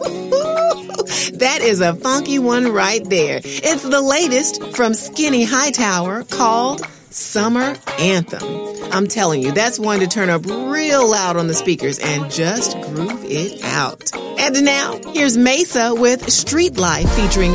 That is a funky one right there. It's the latest from Skinny Hightower called Summer Anthem. I'm telling you, that's one to turn up real loud on the speakers and just groove it out. And now, here's Mesa with Street Life featuring